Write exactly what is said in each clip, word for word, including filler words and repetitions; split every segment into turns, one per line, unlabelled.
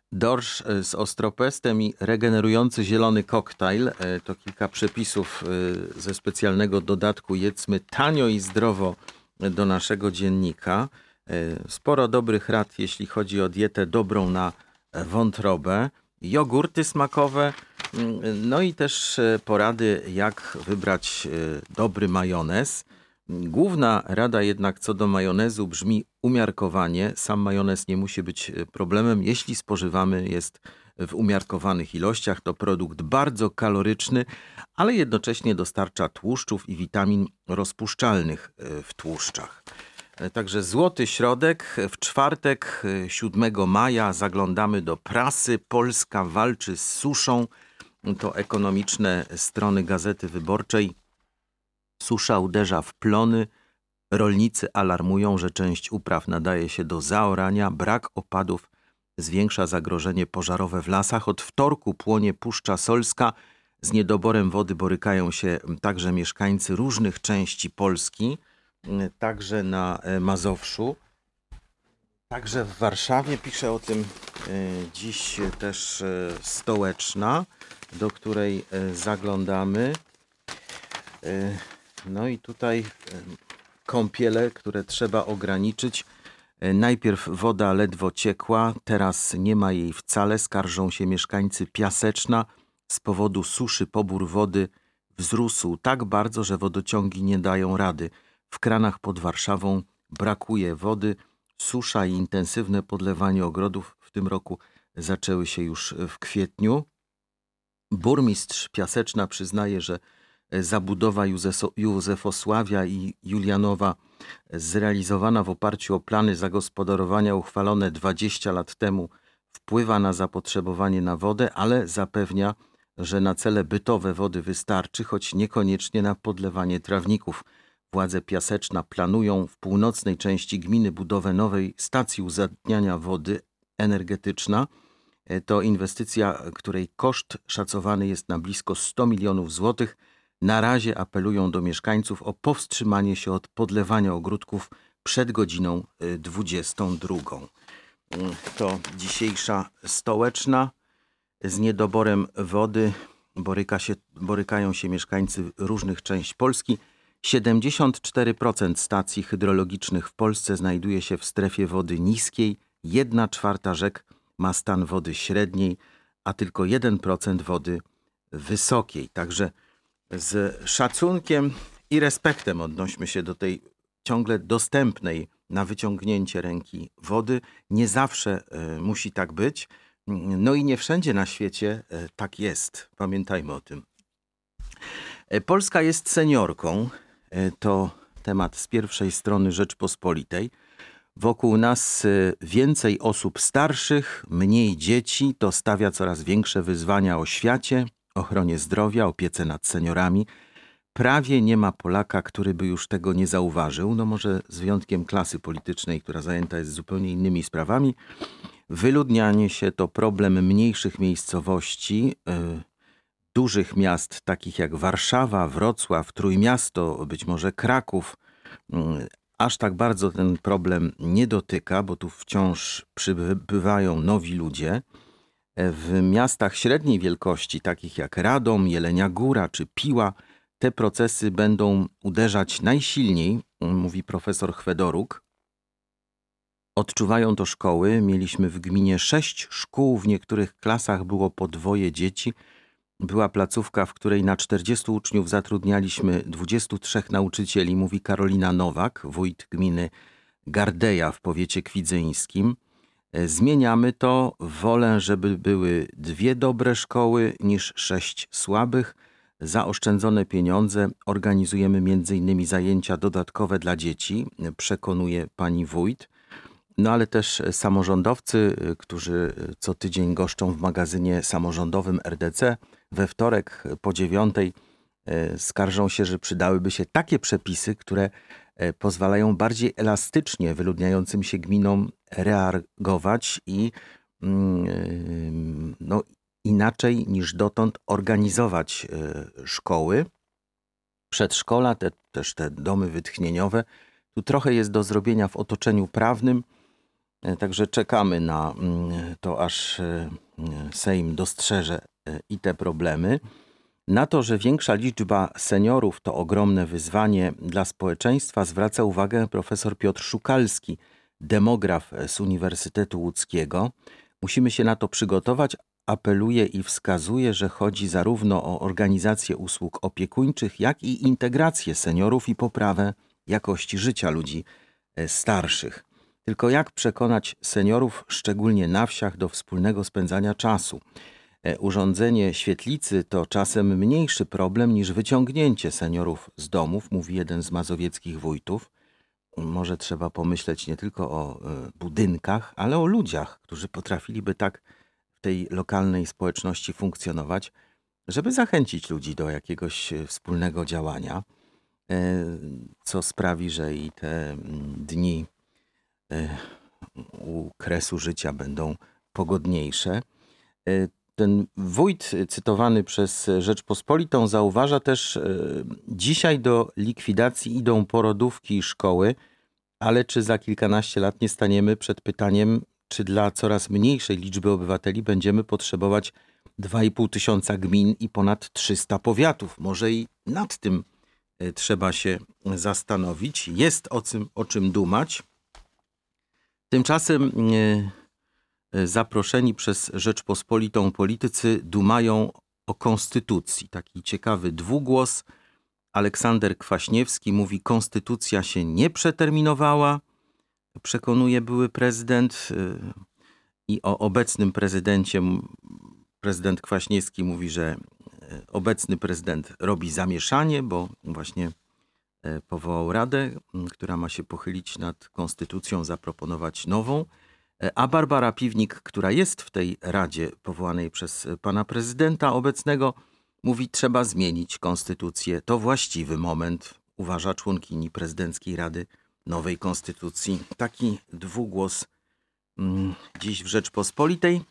Dorsz z ostropestem i regenerujący zielony koktajl to kilka przepisów ze specjalnego dodatku Jedzmy tanio i zdrowo do naszego dziennika. Sporo dobrych rad, jeśli chodzi o dietę dobrą na wątrobę, jogurty smakowe, no i też porady, jak wybrać dobry majonez. Główna rada jednak co do majonezu brzmi umiarkowanie. Sam majonez nie musi być problemem, jeśli spożywamy jest w umiarkowanych ilościach. To produkt bardzo kaloryczny, ale jednocześnie dostarcza tłuszczów i witamin rozpuszczalnych w tłuszczach. Także złoty środek. W czwartek, siódmego maja, zaglądamy do prasy. Polska walczy z suszą. To ekonomiczne strony Gazety Wyborczej. Susza uderza w plony. Rolnicy alarmują, że część upraw nadaje się do zaorania. Brak opadów zwiększa zagrożenie pożarowe w lasach. Od wtorku płonie Puszcza Solska. Z niedoborem wody borykają się także mieszkańcy różnych części Polski. Także na Mazowszu. Także w Warszawie, pisze o tym dziś też Stołeczna, do której zaglądamy. No i tutaj kąpiele, które trzeba ograniczyć. Najpierw woda ledwo ciekła, teraz nie ma jej wcale. Skarżą się mieszkańcy Piaseczna. Z powodu suszy pobór wody wzrósł tak bardzo, że wodociągi nie dają rady. W kranach pod Warszawą brakuje wody. Susza i intensywne podlewanie ogrodów w tym roku zaczęły się już w kwietniu. Burmistrz Piaseczna przyznaje, że zabudowa Józefosławia i Julianowa, zrealizowana w oparciu o plany zagospodarowania uchwalone dwadzieścia lat temu, wpływa na zapotrzebowanie na wodę, ale zapewnia, że na cele bytowe wody wystarczy, choć niekoniecznie na podlewanie trawników. Władze Piaseczna planują w północnej części gminy budowę nowej stacji uzadniania wody energetyczna. To inwestycja, której koszt szacowany jest na blisko sto milionów złotych. Na razie apelują do mieszkańców o powstrzymanie się od podlewania ogródków przed godziną dwudziestą drugą. To dzisiejsza Stołeczna. Z niedoborem wody boryka się, borykają się mieszkańcy różnych części Polski. siedemdziesiąt cztery procent stacji hydrologicznych w Polsce znajduje się w strefie wody niskiej, jedna czwarta rzek ma stan wody średniej, a tylko jeden procent wody wysokiej. Także z szacunkiem i respektem odnośmy się do tej ciągle dostępnej na wyciągnięcie ręki wody. Nie zawsze y, musi tak być. No i nie wszędzie na świecie y, tak jest. Pamiętajmy o tym. Polska jest seniorką. To temat z pierwszej strony Rzeczpospolitej. Wokół nas więcej osób starszych, mniej dzieci. To stawia coraz większe wyzwania oświacie, ochronie zdrowia, opiece nad seniorami. Prawie nie ma Polaka, który by już tego nie zauważył. No może z wyjątkiem klasy politycznej, która zajęta jest zupełnie innymi sprawami. Wyludnianie się to problem mniejszych miejscowości, yy, dużych miast takich jak Warszawa, Wrocław, Trójmiasto, być może Kraków. Aż tak bardzo ten problem nie dotyka, bo tu wciąż przybywają nowi ludzie. W miastach średniej wielkości, takich jak Radom, Jelenia Góra czy Piła, te procesy będą uderzać najsilniej, mówi profesor Chwedoruk. Odczuwają to szkoły. Mieliśmy w gminie sześć szkół, w niektórych klasach było po dwoje dzieci. Była placówka, w której na czterdziestu uczniów zatrudnialiśmy dwudziestu trzech nauczycieli, mówi Karolina Nowak, wójt gminy Gardeja w powiecie kwidzyńskim. Zmieniamy to. Wolę, żeby były dwie dobre szkoły niż sześć słabych. Za oszczędzone pieniądze organizujemy między innymi zajęcia dodatkowe dla dzieci, przekonuje pani wójt. No ale też samorządowcy, którzy co tydzień goszczą w magazynie samorządowym R D C, we wtorek po dziewiątej skarżą się, że przydałyby się takie przepisy, które pozwalają bardziej elastycznie wyludniającym się gminom reagować i no, inaczej niż dotąd organizować szkoły, przedszkola, te, też te domy wytchnieniowe. Tu trochę jest do zrobienia w otoczeniu prawnym. E, Także czekamy na mm, to, aż e, Sejm dostrzeże e, i te problemy. Na to, że większa liczba seniorów to ogromne wyzwanie dla społeczeństwa, zwraca uwagę profesor Piotr Szukalski, demograf z Uniwersytetu Łódzkiego. Musimy się na to przygotować. Apeluje i wskazuje, że chodzi zarówno o organizację usług opiekuńczych, jak i integrację seniorów i poprawę jakości życia ludzi e, starszych. Tylko jak przekonać seniorów, szczególnie na wsiach, do wspólnego spędzania czasu? E, Urządzenie świetlicy to czasem mniejszy problem niż wyciągnięcie seniorów z domów, mówi jeden z mazowieckich wójtów. Może trzeba pomyśleć nie tylko o e, budynkach, ale o ludziach, którzy potrafiliby tak w tej lokalnej społeczności funkcjonować, żeby zachęcić ludzi do jakiegoś e, wspólnego działania, e, co sprawi, że i te mm, dni e, u kresu życia będą pogodniejsze. E, Ten wójt cytowany przez Rzeczpospolitą zauważa też, e, dzisiaj do likwidacji idą porodówki i szkoły, ale czy za kilkanaście lat nie staniemy przed pytaniem, czy dla coraz mniejszej liczby obywateli będziemy potrzebować dwa i pół tysiąca gmin i ponad trzysta powiatów? Może i nad tym e, trzeba się zastanowić. Jest o czym, o czym dumać. Tymczasem e, zaproszeni przez Rzeczpospolitą politycy dumają o konstytucji. Taki ciekawy dwugłos. Aleksander Kwaśniewski mówi, konstytucja się nie przeterminowała, przekonuje były prezydent, y, i o obecnym prezydencie m, prezydent Kwaśniewski mówi, że y, obecny prezydent robi zamieszanie, bo właśnie y, powołał radę, m, która ma się pochylić nad konstytucją, zaproponować nową. Y, A Barbara Piwnik, która jest w tej radzie powołanej przez y, pana prezydenta obecnego, mówi, trzeba zmienić konstytucję. To właściwy moment, uważa członkini prezydenckiej Rady Nowej Konstytucji. Taki dwugłos mm, dziś w Rzeczpospolitej,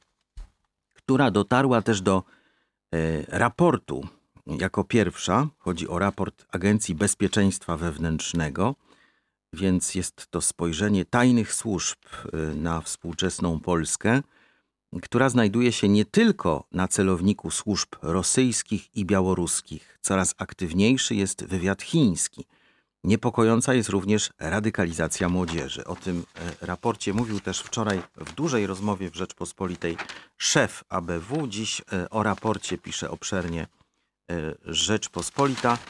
która dotarła też do e, raportu jako pierwsza. Chodzi o raport Agencji Bezpieczeństwa Wewnętrznego, więc jest to spojrzenie tajnych służb e, na współczesną Polskę, która znajduje się nie tylko na celowniku służb rosyjskich i białoruskich. Coraz aktywniejszy jest wywiad chiński. Niepokojąca jest również radykalizacja młodzieży. O tym e, raporcie mówił też wczoraj w dużej rozmowie w Rzeczpospolitej szef A B W. Dziś e, o raporcie pisze obszernie e, Rzeczpospolita.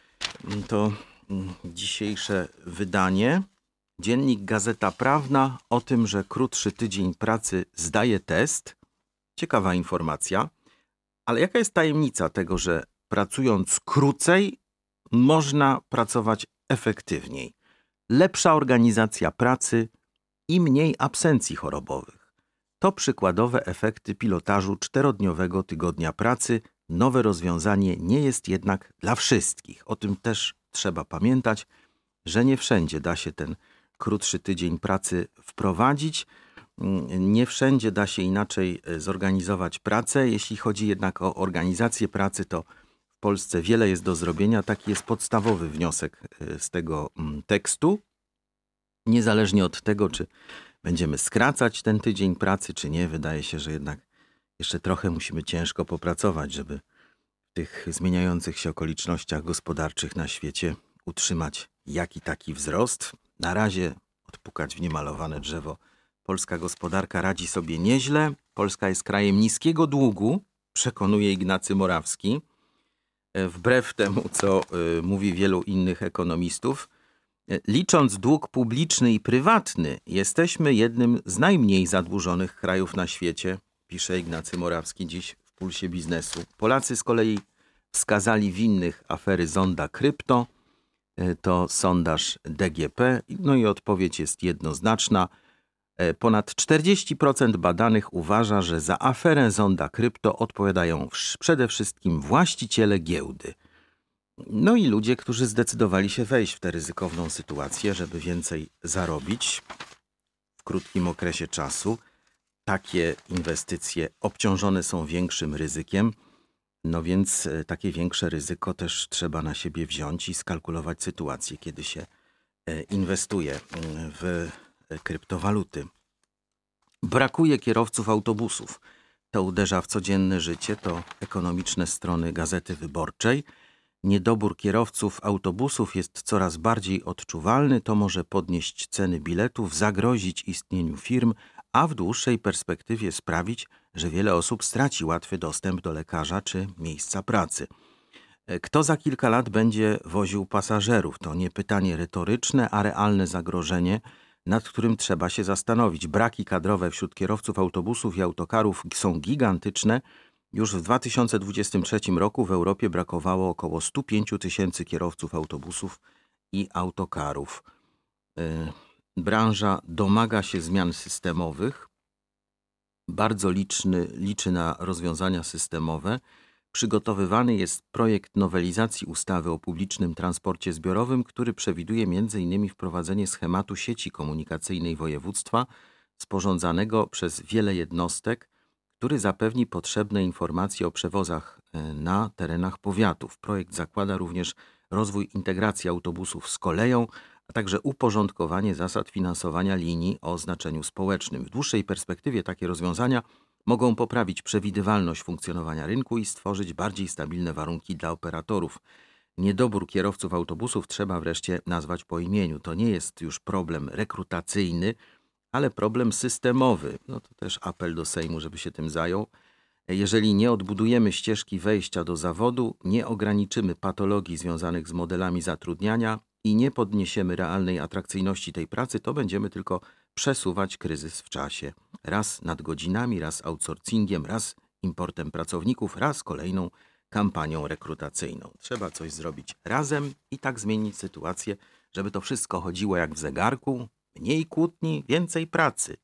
To mm, dzisiejsze wydanie. Dziennik Gazeta Prawna o tym, że krótszy tydzień pracy zdaje test. Ciekawa informacja. Ale jaka jest tajemnica tego, że pracując krócej można pracować efektywniej? Lepsza organizacja pracy i mniej absencji chorobowych. To przykładowe efekty pilotażu czterodniowego tygodnia pracy. Nowe rozwiązanie nie jest jednak dla wszystkich. O tym też trzeba pamiętać, że nie wszędzie da się ten krótszy tydzień pracy wprowadzić. Nie wszędzie da się inaczej zorganizować pracę. Jeśli chodzi jednak o organizację pracy, to w Polsce wiele jest do zrobienia. Taki jest podstawowy wniosek z tego tekstu. Niezależnie od tego, czy będziemy skracać ten tydzień pracy, czy nie, wydaje się, że jednak jeszcze trochę musimy ciężko popracować, żeby w tych zmieniających się okolicznościach gospodarczych na świecie utrzymać jaki taki wzrost. Na razie odpukać w niemalowane drzewo. Polska gospodarka radzi sobie nieźle. Polska jest krajem niskiego długu, przekonuje Ignacy Morawski. Wbrew temu, co y, mówi wielu innych ekonomistów. Licząc dług publiczny i prywatny, jesteśmy jednym z najmniej zadłużonych krajów na świecie, pisze Ignacy Morawski dziś w Pulsie Biznesu. Polacy z kolei wskazali winnych afery Zonda Krypto. To sondaż D G P, no i odpowiedź jest jednoznaczna. Ponad czterdzieści procent badanych uważa, że za aferę Zonda Krypto odpowiadają przede wszystkim właściciele giełdy. No i ludzie, którzy zdecydowali się wejść w tę ryzykowną sytuację, żeby więcej zarobić w krótkim okresie czasu. Takie inwestycje obciążone są większym ryzykiem. No więc takie większe ryzyko też trzeba na siebie wziąć i skalkulować sytuację, kiedy się inwestuje w kryptowaluty. Brakuje kierowców autobusów. To uderza w codzienne życie, to ekonomiczne strony Gazety Wyborczej. Niedobór kierowców autobusów jest coraz bardziej odczuwalny, to może podnieść ceny biletów, zagrozić istnieniu firm, a w dłuższej perspektywie sprawić, że wiele osób straci łatwy dostęp do lekarza czy miejsca pracy. Kto za kilka lat będzie woził pasażerów? To nie pytanie retoryczne, a realne zagrożenie, nad którym trzeba się zastanowić. Braki kadrowe wśród kierowców autobusów i autokarów są gigantyczne. Już w dwa tysiące dwudziestym trzecim roku w Europie brakowało około sto pięć tysięcy kierowców autobusów i autokarów. Branża domaga się zmian systemowych. Bardzo liczny, liczy na rozwiązania systemowe. Przygotowywany jest projekt nowelizacji ustawy o publicznym transporcie zbiorowym, który przewiduje między innymi wprowadzenie schematu sieci komunikacyjnej województwa sporządzanego przez wiele jednostek, który zapewni potrzebne informacje o przewozach na terenach powiatów. Projekt zakłada również rozwój integracji autobusów z koleją, a także uporządkowanie zasad finansowania linii o znaczeniu społecznym. W dłuższej perspektywie takie rozwiązania mogą poprawić przewidywalność funkcjonowania rynku i stworzyć bardziej stabilne warunki dla operatorów. Niedobór kierowców autobusów trzeba wreszcie nazwać po imieniu. To nie jest już problem rekrutacyjny, ale problem systemowy. No to też apel do Sejmu, żeby się tym zajął. Jeżeli nie odbudujemy ścieżki wejścia do zawodu, nie ograniczymy patologii związanych z modelami zatrudniania i nie podniesiemy realnej atrakcyjności tej pracy, to będziemy tylko przesuwać kryzys w czasie. Raz nadgodzinami, raz outsourcingiem, raz importem pracowników, raz kolejną kampanią rekrutacyjną. Trzeba coś zrobić razem i tak zmienić sytuację, żeby to wszystko chodziło jak w zegarku. Mniej kłótni, więcej pracy.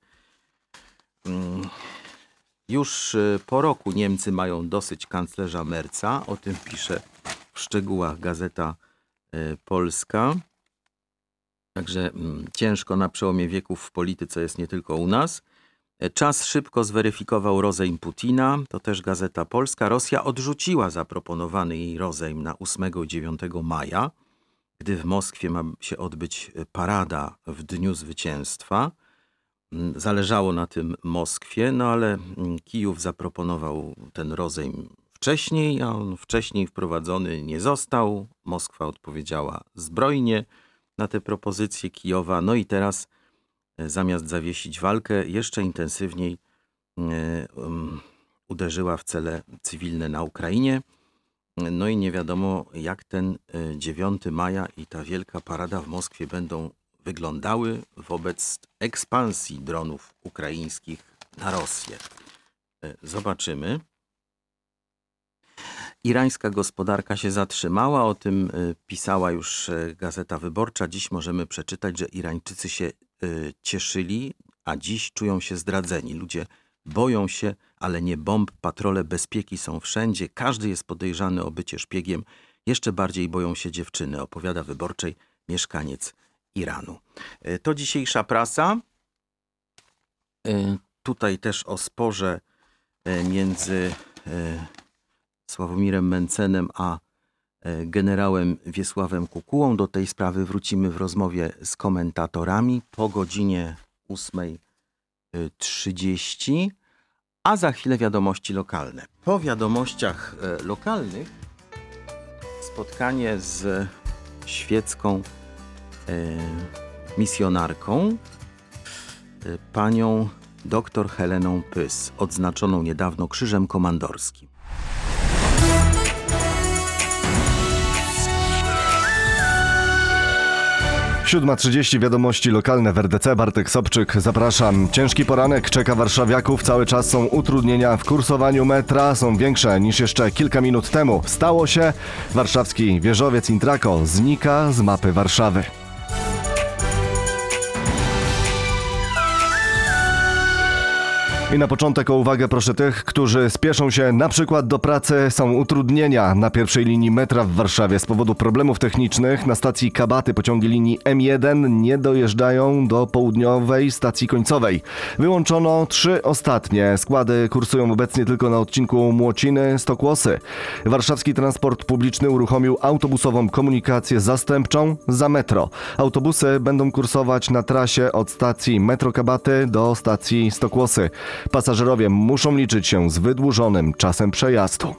Już po roku Niemcy mają dosyć kanclerza Merza. O tym pisze w szczegółach Gazeta Polska. Także ciężko na przełomie wieków w polityce jest nie tylko u nas. Czas szybko zweryfikował rozejm Putina. To też Gazeta Polska. Rosja odrzuciła zaproponowany jej rozejm na ósmego i dziewiątego maja, gdy w Moskwie ma się odbyć parada w Dniu Zwycięstwa. Zależało na tym Moskwie, no ale Kijów zaproponował ten rozejm wcześniej, a on wcześniej wprowadzony nie został. Moskwa odpowiedziała zbrojnie na te propozycje Kijowa. No i teraz zamiast zawiesić walkę, jeszcze intensywniej um, uderzyła w cele cywilne na Ukrainie. No i nie wiadomo, jak ten dziewiątego maja i ta wielka parada w Moskwie będą wyglądały wobec ekspansji dronów ukraińskich na Rosję. Zobaczymy. Irańska gospodarka się zatrzymała, o tym pisała już Gazeta Wyborcza. Dziś możemy przeczytać, że Irańczycy się cieszyli, a dziś czują się zdradzeni. Ludzie boją się, ale nie bomb, patrole bezpieki są wszędzie. Każdy jest podejrzany o bycie szpiegiem. Jeszcze bardziej boją się dziewczyny, opowiada Wyborczej mieszkaniec Iranu. To dzisiejsza prasa. Tutaj też o sporze między Sławomirem Mencenem a generałem Wiesławem Kukułą. Do tej sprawy wrócimy w rozmowie z komentatorami po godzinie ósmej trzydzieści, a za chwilę wiadomości lokalne. Po wiadomościach lokalnych spotkanie z świecką misjonarką, panią dr Heleną Pys, odznaczoną niedawno Krzyżem Komandorskim.
siódma trzydzieści, wiadomości lokalne w R D C. Bartek Sobczyk, zapraszam. Ciężki poranek czeka warszawiaków. Cały czas są utrudnienia w kursowaniu metra. Są większe niż jeszcze kilka minut temu. Stało się. Warszawski wieżowiec Intraco znika z mapy Warszawy. I na początek o uwagę proszę tych, którzy spieszą się na przykład do pracy. Są utrudnienia na pierwszej linii metra w Warszawie z powodu problemów technicznych. Na stacji Kabaty pociągi linii M jeden nie dojeżdżają do południowej stacji końcowej. Wyłączono trzy ostatnie. Składy kursują obecnie tylko na odcinku Młociny-Stokłosy. Warszawski transport publiczny uruchomił autobusową komunikację zastępczą za metro. Autobusy będą kursować na trasie od stacji metro Kabaty do stacji Stokłosy. Pasażerowie muszą liczyć się z wydłużonym czasem przejazdu.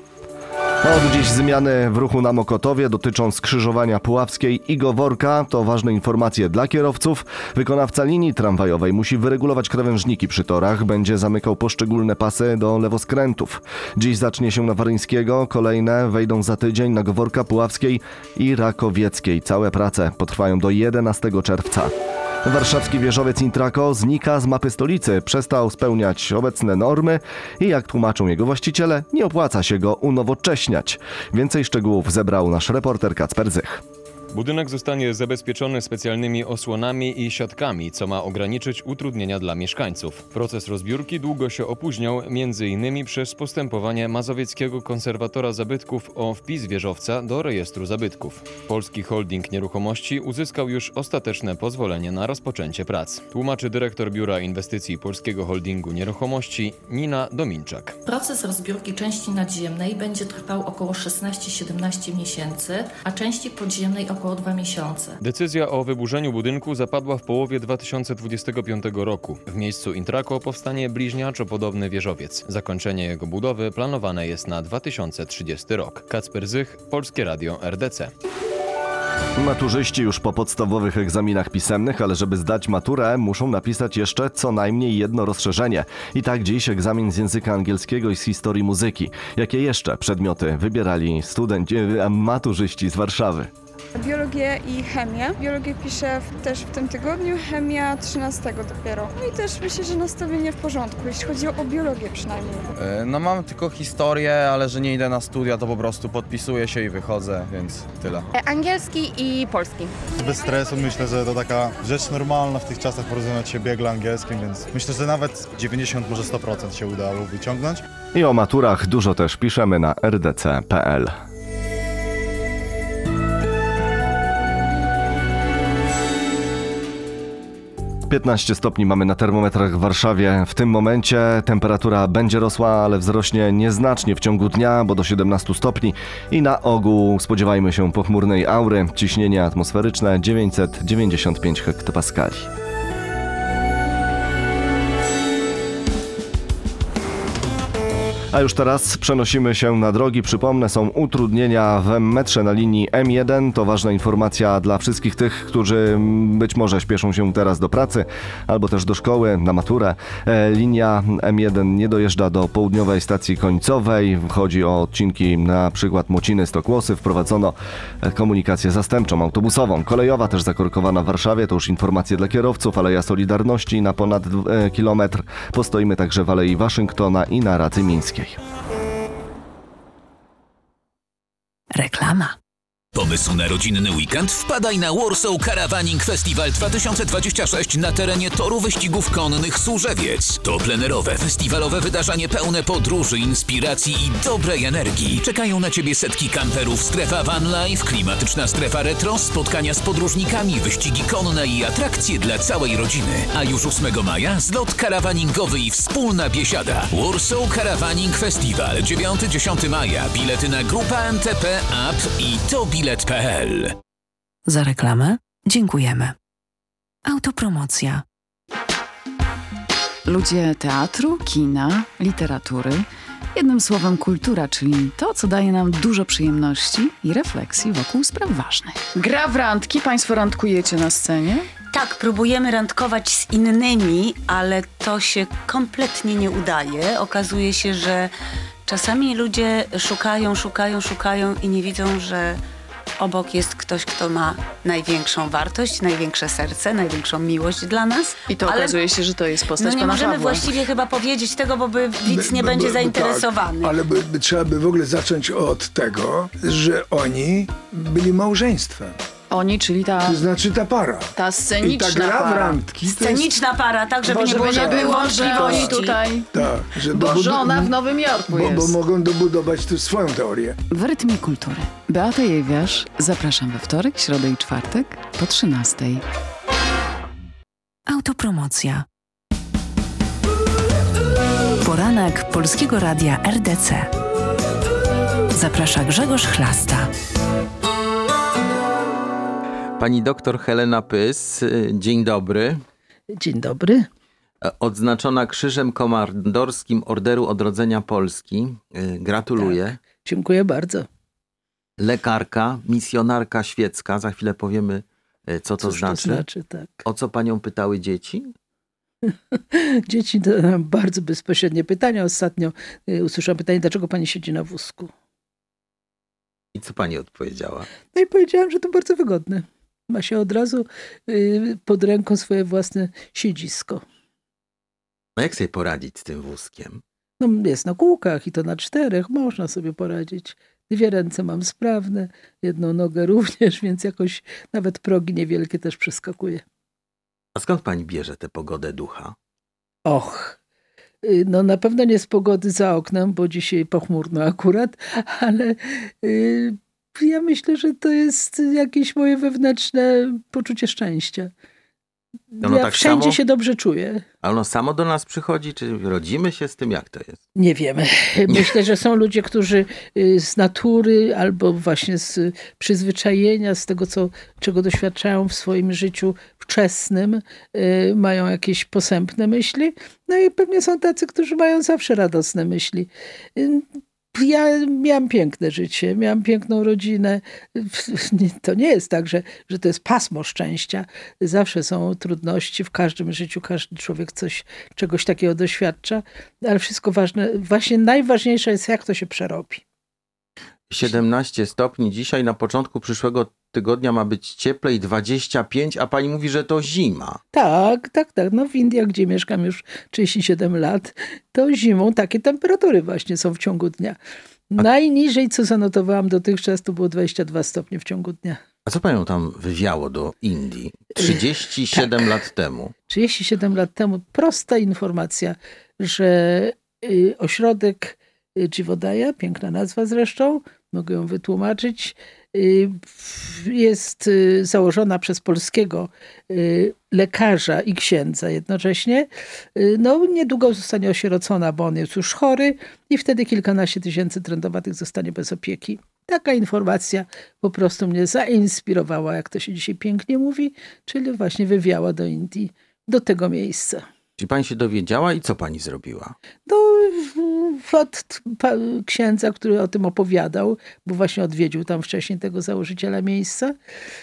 Od dziś zmiany w ruchu na Mokotowie dotyczą skrzyżowania Puławskiej i Goworka. To ważne informacje dla kierowców. Wykonawca linii tramwajowej musi wyregulować krawężniki przy torach. Będzie zamykał poszczególne pasy do lewoskrętów. Dziś zacznie się na Waryńskiego. Kolejne wejdą za tydzień na Goworka, Puławskiej i Rakowieckiej. Całe prace potrwają do jedenastego czerwca. Warszawski wieżowiec Intraco znika z mapy stolicy. Przestał spełniać obecne normy i jak tłumaczą jego właściciele, nie opłaca się go unowocześniać. Więcej szczegółów zebrał nasz reporter Kacper Zych.
Budynek zostanie zabezpieczony specjalnymi osłonami i siatkami, co ma ograniczyć utrudnienia dla mieszkańców. Proces rozbiórki długo się opóźniał, między innymi przez postępowanie Mazowieckiego Konserwatora Zabytków o wpis wieżowca do rejestru zabytków. Polski Holding Nieruchomości uzyskał już ostateczne pozwolenie na rozpoczęcie prac. Tłumaczy dyrektor Biura Inwestycji Polskiego Holdingu Nieruchomości Nina Dominczak.
Proces rozbiórki części nadziemnej będzie trwał około szesnaście do siedemnastu miesięcy, a części podziemnej około około dwa miesiące.
Decyzja o wyburzeniu budynku zapadła w połowie dwa tysiące dwudziestego piątego roku. W miejscu Intraco powstanie bliźniaczo podobny wieżowiec. Zakończenie jego budowy planowane jest na dwa tysiące trzydziesty rok. Kacper Zych, Polskie Radio R D C.
Maturzyści już po podstawowych egzaminach pisemnych, ale żeby zdać maturę, muszą napisać jeszcze co najmniej jedno rozszerzenie. I tak dziś egzamin z języka angielskiego i z historii muzyki. Jakie jeszcze przedmioty wybierali studenci, maturzyści z Warszawy?
Biologię i chemię. Biologię piszę w, też w tym tygodniu, chemia trzynastego dopiero. No i też myślę, że nastawienie w porządku, jeśli chodzi o biologię przynajmniej.
No mam tylko historię, ale że nie idę na studia, to po prostu podpisuję się i wychodzę, więc tyle.
Angielski i polski.
Bez stresu myślę, że to taka rzecz normalna w tych czasach porozmawiać się biegle angielskim, więc myślę, że nawet dziewięćdziesiąt, może sto procent się udało wyciągnąć.
I o maturach dużo też piszemy na r d c kropka p l. piętnaście stopni mamy na termometrach w Warszawie. W tym momencie temperatura będzie rosła, ale wzrośnie nieznacznie w ciągu dnia, bo do siedemnastu stopni i na ogół spodziewajmy się pochmurnej aury. Ciśnienie atmosferyczne dziewięćset dziewięćdziesiąt pięć hektopaskali. A już teraz przenosimy się na drogi. Przypomnę, są utrudnienia w metrze na linii M jeden. To ważna informacja dla wszystkich tych, którzy być może śpieszą się teraz do pracy albo też do szkoły, na maturę. E, linia M jeden nie dojeżdża do południowej stacji końcowej. Chodzi o odcinki na przykład Młociny-Stokłosy. Wprowadzono komunikację zastępczą autobusową. Kolejowa też zakorkowana w Warszawie. To już informacje dla kierowców. Aleja Solidarności na ponad e, kilometr. Postoimy także w Alei Waszyngtona i na Radzy Mińskiej.
Reklama. Pomysł na rodzinny weekend? Wpadaj na Warsaw Caravaning Festival dwa tysiące dwudziesty szósty na terenie toru wyścigów konnych Służewiec. To plenerowe, festiwalowe wydarzenie pełne podróży, inspiracji i dobrej energii. Czekają na Ciebie setki kamperów, strefa van life, klimatyczna strefa retro, spotkania z podróżnikami, wyścigi konne i atrakcje dla całej rodziny. A już ósmego maja zlot karavaningowy i wspólna biesiada. Warsaw Caravaning Festival dziewiątego do dziesiątego maja. Bilety na grupa M T P, app i to bilet kropka p l.
Za reklamę dziękujemy. Autopromocja.
Ludzie teatru, kina, literatury, jednym słowem kultura, czyli to, co daje nam dużo przyjemności i refleksji wokół spraw ważnych. Gra w randki, Państwo randkujecie na scenie?
Tak, próbujemy randkować z innymi, ale to się kompletnie nie udaje. Okazuje się, że czasami ludzie szukają, szukają, szukają i nie widzą, że obok jest ktoś, kto ma największą wartość, największe serce, największą miłość dla nas.
I to
ale
okazuje się, że to jest postać
no nie
pana
możemy
Pawła.
właściwie chyba powiedzieć tego, bo by widz nie by, będzie by, zainteresowany.
Tak, ale by, by, trzeba by w ogóle zacząć od tego, że oni byli małżeństwem.
Oni, czyli ta...
To znaczy ta para.
Ta sceniczna
I ta gra
para.
w randki to
Sceniczna
jest...
para, tak żeby
Bo
nie
żeby
było
nie
żadnych
było, że oni
wątpliwości.
tutaj...
Tak, że
Bo
dobudu-
żona w Nowym Jorku
bo,
jest.
bo mogą dobudować tu swoją teorię.
W rytmie kultury. Beata Jewiarz. Zapraszam we wtorek, środę i czwartek po trzynastej.
Autopromocja. Poranek Polskiego Radia R D C. Zaprasza Grzegorz Chlasta.
Pani doktor Helena Pys, dzień dobry.
Dzień dobry.
Odznaczona Krzyżem Komandorskim Orderu Odrodzenia Polski. Gratuluję.
Tak, dziękuję bardzo.
Lekarka, misjonarka świecka. Za chwilę powiemy, co to
Cóż
znaczy.
to znaczy, tak.
O co panią pytały dzieci?
Dzieci to bardzo bezpośrednie pytania. Ostatnio usłyszałam pytanie, dlaczego pani siedzi na wózku?
I co pani odpowiedziała?
No i powiedziałam, że to bardzo wygodne. Ma się od razu pod ręką swoje własne siedzisko.
No jak sobie poradzić z tym wózkiem?
No jest na kółkach i to na czterech. Można sobie poradzić. Dwie ręce mam sprawne, jedną nogę również, więc jakoś nawet progi niewielkie też przeskakuję.
A skąd pani bierze tę pogodę ducha?
Och, no na pewno nie z pogody za oknem, bo dzisiaj pochmurno akurat, ale y, ja myślę, że to jest jakieś moje wewnętrzne poczucie szczęścia.
Ono
ja
tak
wszędzie
samo?
się dobrze czuję.
A ono samo do nas przychodzi, czy rodzimy się z tym? Jak to jest?
Nie wiemy. Myślę, że są ludzie, którzy z natury albo właśnie z przyzwyczajenia, z tego, co, czego doświadczają w swoim życiu wczesnym, mają jakieś posępne myśli. No i pewnie są tacy, którzy mają zawsze radosne myśli. Ja miałam piękne życie, miałam piękną rodzinę. To nie jest tak, że, że to jest pasmo szczęścia. Zawsze są trudności w każdym życiu, każdy człowiek coś, czegoś takiego doświadcza, ale wszystko ważne, właśnie najważniejsze jest, jak to się przerobi.
siedemnaście stopni. Dzisiaj na początku przyszłego tygodnia ma być cieplej, dwadzieścia pięć, a pani mówi, że to zima.
Tak, tak, tak. No w Indiach, gdzie mieszkam już trzydzieści siedem lat, to zimą takie temperatury właśnie są w ciągu dnia. A... Najniżej, co zanotowałam dotychczas, to było dwadzieścia dwa stopnie w ciągu dnia.
A co panią tam wywiało do Indii? trzydzieści siedem tak. lat temu.
trzydzieści siedem lat temu. Prosta informacja, że y, ośrodek Jivodaya, piękna nazwa zresztą, mogę ją wytłumaczyć, jest założona przez polskiego lekarza i księdza jednocześnie. No, niedługo zostanie osierocona, bo on jest już chory i wtedy kilkanaście tysięcy trędowatych zostanie bez opieki. Taka informacja po prostu mnie zainspirowała, jak to się dzisiaj pięknie mówi, czyli właśnie wywiała do Indii, do tego miejsca.
Czyli pani się dowiedziała i co pani zrobiła?
No, od księdza, który o tym opowiadał, bo właśnie odwiedził tam wcześniej tego założyciela miejsca,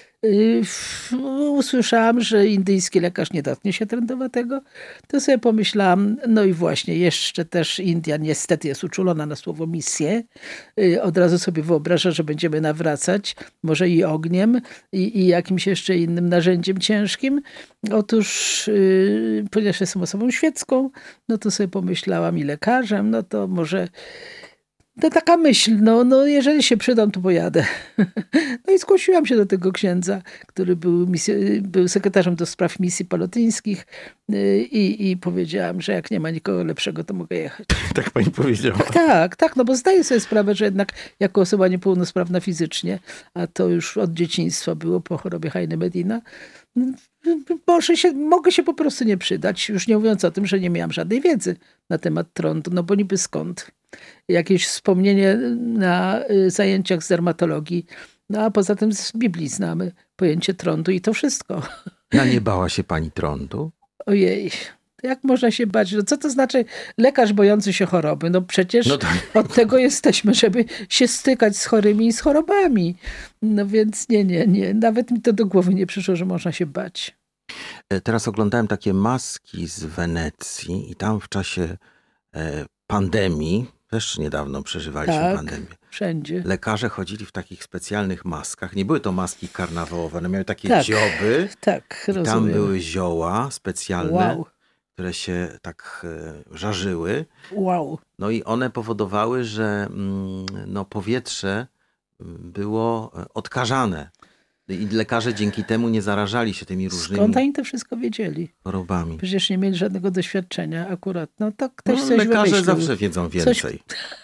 usłyszałam, że indyjski lekarz nie dotknie się trędowatego, to sobie pomyślałam, no i właśnie jeszcze też India niestety jest uczulona na słowo misję. Od razu sobie wyobraża, że będziemy nawracać, może i ogniem i, i jakimś jeszcze innym narzędziem ciężkim. Otóż, ponieważ jestem osobą świecką, no to sobie pomyślałam i lekarzem, no to może... To taka myśl, no, no jeżeli się przydam, to pojadę. No i zgłosiłam się do tego księdza, który był, misji, był sekretarzem do spraw misji palotyńskich i, i powiedziałam, że jak nie ma nikogo lepszego, to mogę jechać.
Tak pani powiedziała.
Tak, tak, no bo zdaję sobie sprawę, że jednak jako osoba niepełnosprawna fizycznie, a to już od dzieciństwa było po chorobie Heine Medina, może się, mogę się po prostu nie przydać, już nie mówiąc o tym, że nie miałam żadnej wiedzy na temat trądu, no bo niby skąd. Jakieś wspomnienie na zajęciach z dermatologii, no a poza tym z Biblii znamy pojęcie trądu i to wszystko.
A nie bała się pani trądu?
Ojej, jak można się bać? No co to znaczy lekarz bojący się choroby? No przecież no to... od tego jesteśmy, żeby się stykać z chorymi i z chorobami. No więc nie, nie, nie. Nawet mi to do głowy nie przyszło, że można się bać.
Teraz oglądałem takie maski z Wenecji i tam w czasie pandemii, też niedawno przeżywaliśmy
tak,
pandemię.
Wszędzie.
Lekarze chodzili w takich specjalnych maskach. Nie były to maski karnawałowe, one miały takie
tak,
dzioby.
Tak,
i
rozumiem.
tam były zioła specjalne,
wow.
które się tak e, żarzyły.
Wow.
No i one powodowały, że mm, no, powietrze było odkażane. I lekarze dzięki temu nie zarażali się tymi różnymi
Skąd oni to wszystko wiedzieli?
chorobami.
Przecież nie mieli żadnego doświadczenia akurat. No to ktoś
No,
coś
lekarze
wymyślił.
zawsze wiedzą więcej.
Coś...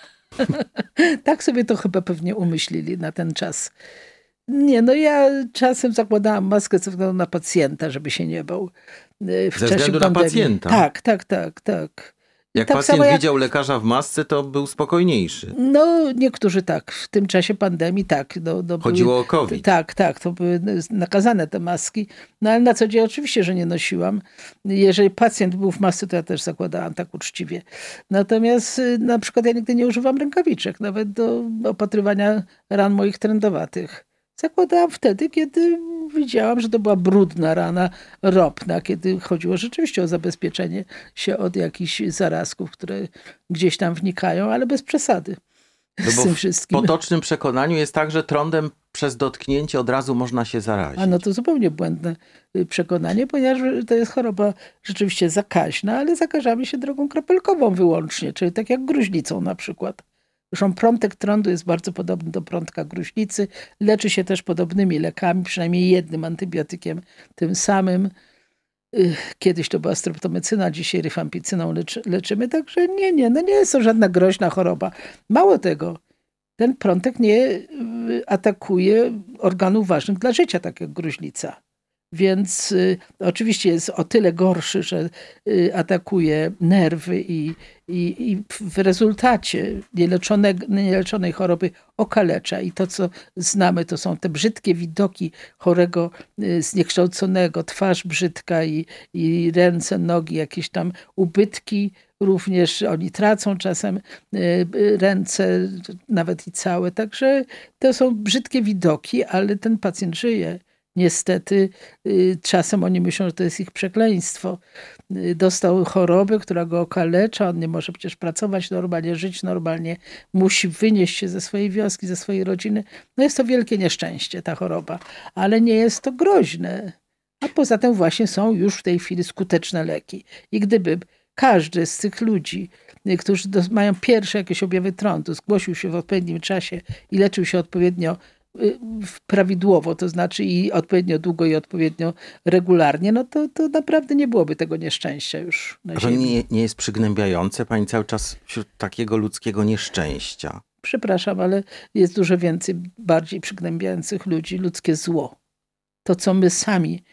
Tak sobie to chyba pewnie umyślili na ten czas. Nie, no ja czasem zakładałam maskę ze względu na pacjenta, żeby się nie bał. W
Ze
czasie
względu na
pandemii.
pacjenta?
Tak, tak, tak, tak.
Jak
tak
pacjent
samo jak-
widział lekarza w masce, to był spokojniejszy.
No niektórzy tak, w tym czasie pandemii tak. No, no,
Chodziło
były,
o COVID.
Tak, tak, to były nakazane te maski. No ale na co dzień oczywiście, że nie nosiłam. Jeżeli pacjent był w masce, to ja też zakładałam tak uczciwie. Natomiast y, na przykład ja nigdy nie używam rękawiczek, nawet do opatrywania ran moich trędowatych. Zakładałam wtedy, kiedy widziałam, że to była brudna rana, ropna, kiedy chodziło rzeczywiście o zabezpieczenie się od jakichś zarazków, które gdzieś tam wnikają, ale bez przesady
No
z
bo
tym
w
wszystkim.
potocznym przekonaniu jest tak, że trądem przez dotknięcie od razu można się zarazić.
A no to zupełnie błędne y, przekonanie, ponieważ to jest choroba rzeczywiście zakaźna, ale zakażamy się drogą kropelkową wyłącznie, czyli tak jak gruźlicą na przykład. Zresztą prątek trądu jest bardzo podobny do prątka gruźlicy. Leczy się też podobnymi lekami, przynajmniej jednym antybiotykiem, tym samym. Y, Kiedyś to była streptomycyna, dzisiaj rifampicyną leczy, leczymy. Także nie, nie, no nie jest to żadna groźna choroba. Mało tego, ten prątek nie y, atakuje organów ważnych dla życia, tak jak gruźlica. Więc y, oczywiście jest o tyle gorszy, że y, atakuje nerwy i, i, i w rezultacie nieleczone, nieleczonej choroby okalecza. I to, co znamy, to są te brzydkie widoki chorego, y, zniekształconego, twarz brzydka i, i ręce, nogi, jakieś tam ubytki. Również oni tracą czasem y, y, ręce, nawet i całe. Także to są brzydkie widoki, ale ten pacjent żyje. Niestety y, czasem oni myślą, że to jest ich przekleństwo. Y, Dostał chorobę, która go okalecza, on nie może przecież pracować normalnie, żyć normalnie, musi wynieść się ze swojej wioski, ze swojej rodziny. No jest to wielkie nieszczęście, ta choroba, ale nie jest to groźne. A poza tym właśnie są już w tej chwili skuteczne leki. I gdyby każdy z tych ludzi, y, którzy dos- mają pierwsze jakieś objawy trądu, zgłosił się w odpowiednim czasie i leczył się odpowiednio y, prawidłowo, to znaczy i odpowiednio długo i odpowiednio regularnie, no to, to naprawdę nie byłoby tego nieszczęścia już na
A to
ziemi.
nie, nie jest przygnębiające, pani cały czas wśród takiego ludzkiego nieszczęścia.
Przepraszam, ale jest dużo więcej bardziej przygnębiających ludzi, ludzkie zło. To, co my sami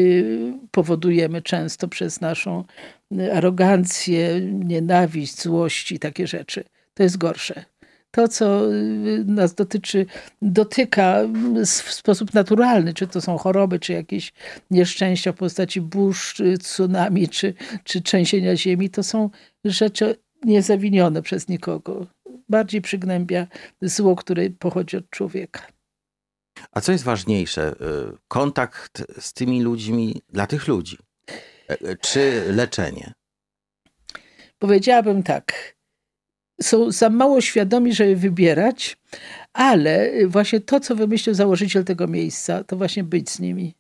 y, powodujemy często przez naszą y, arogancję, nienawiść, złość i takie rzeczy, to jest gorsze. To, co y, nas dotyczy, dotyka s- w sposób naturalny, czy to są choroby, czy jakieś nieszczęścia w postaci burz, czy tsunami, czy, czy trzęsienia ziemi, to są rzeczy niezawinione przez nikogo. Bardziej przygnębia zło, które pochodzi od człowieka.
A co jest ważniejsze? y, Kontakt z tymi ludźmi dla tych ludzi? E, Czy leczenie?
Powiedziałabym tak. Są za mało świadomi, żeby wybierać, ale właśnie to, co wymyślił założyciel tego miejsca, to właśnie być z nimi.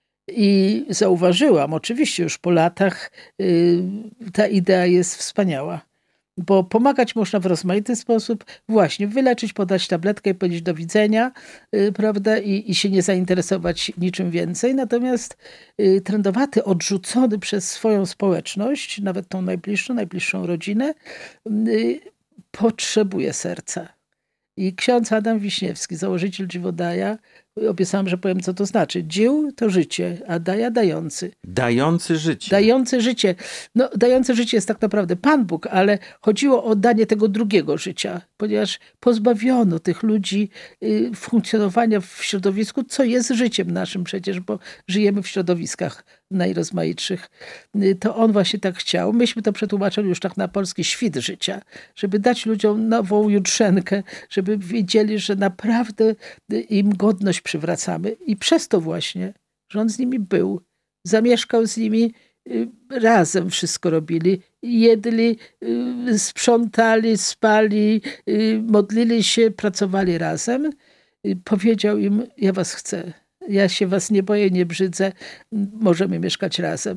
I zauważyłam, oczywiście już po latach, y, ta idea jest wspaniała. Bo pomagać można w rozmaity sposób, właśnie wyleczyć, podać tabletkę i powiedzieć do widzenia, y, prawda, I, i się nie zainteresować niczym więcej. Natomiast y, trędowaty, odrzucony przez swoją społeczność, nawet tą najbliższą, najbliższą rodzinę, y, potrzebuje serca. I ksiądz Adam Wiśniewski, założyciel Dziwodaja, obiecałam, że powiem, co to znaczy. Dził to życie, a daja dający.
Dający życie.
Dający życie. No, dający życie jest tak naprawdę Pan Bóg, ale chodziło o danie tego drugiego życia, ponieważ pozbawiono tych ludzi y, funkcjonowania w środowisku, co jest życiem naszym przecież, bo żyjemy w środowiskach najrozmaitszych. Y, To on właśnie tak chciał. Myśmy to przetłumaczyli już tak na polski świt życia, żeby dać ludziom nową jutrzenkę, żeby wiedzieli, że naprawdę y, im godność przywracamy. I przez to właśnie, że on z nimi był, zamieszkał z nimi, y, razem wszystko robili. Jedli, y, sprzątali, spali, y, modlili się, pracowali razem. Y, Powiedział im, ja was chcę. Ja się was nie boję, nie brzydzę. Możemy mieszkać razem.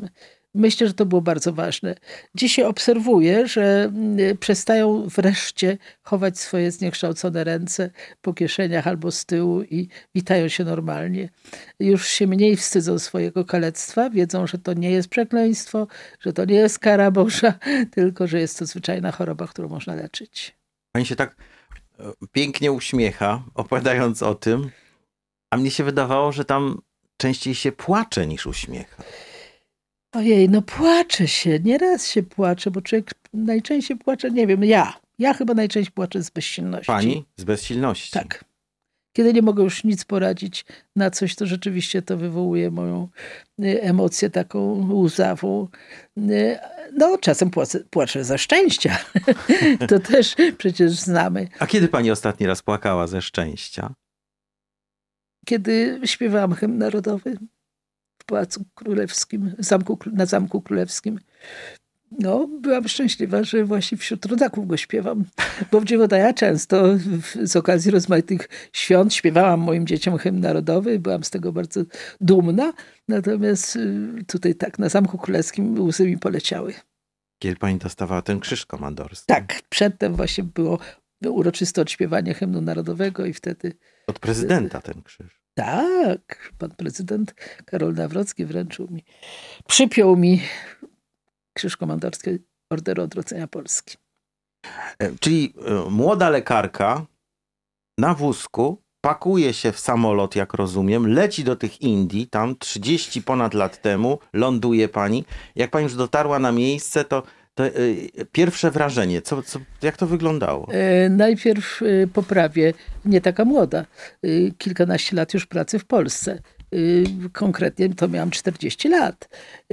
Myślę, że to było bardzo ważne. Dzisiaj obserwuję, że przestają wreszcie chować swoje zniekształcone ręce po kieszeniach albo z tyłu i witają się normalnie. Już się mniej wstydzą swojego kalectwa, wiedzą, że to nie jest przekleństwo, że to nie jest kara Boża, tylko że jest to zwyczajna choroba, którą można leczyć.
Pani się tak pięknie uśmiecha, opowiadając o tym, a mnie się wydawało, że tam częściej się płacze niż uśmiecha.
Ojej, no płaczę się, nieraz się płaczę, bo człowiek najczęściej płacze, nie wiem, ja. Ja chyba najczęściej płaczę z bezsilności.
Pani? Z bezsilności?
Tak. Kiedy nie mogę już nic poradzić na coś, to rzeczywiście to wywołuje moją emocję taką łzawą. No, czasem płacę, płaczę ze szczęścia. To też przecież znamy.
A kiedy pani ostatni raz płakała ze szczęścia?
Kiedy śpiewałam hymn narodowy w Pałacu Królewskim, zamku, na Zamku Królewskim. No, byłam szczęśliwa, że właśnie wśród rodaków go śpiewam. Bo w dziwo ja często z okazji rozmaitych świąt śpiewałam moim dzieciom hymn narodowy. Byłam z tego bardzo dumna. Natomiast tutaj tak, na Zamku Królewskim łzy mi poleciały.
Kiedy pani dostawała ten krzyż komandorski?
Tak, przedtem właśnie było uroczyste odśpiewanie hymnu narodowego i wtedy...
Od prezydenta ten krzyż.
Tak, pan prezydent Karol Nawrocki wręczył mi, przypiął mi krzyż komandorski Orderu Odrodzenia Polski.
Czyli młoda lekarka na wózku pakuje się w samolot, jak rozumiem, leci do tych Indii, tam trzydzieści ponad lat temu, ląduje pani. Jak pani już dotarła na miejsce, to, to yy, pierwsze wrażenie, co, co, jak to wyglądało?
E, najpierw e, po prawie, nie taka młoda, e, kilkanaście lat już pracy w Polsce. Konkretnie to miałam czterdzieści lat,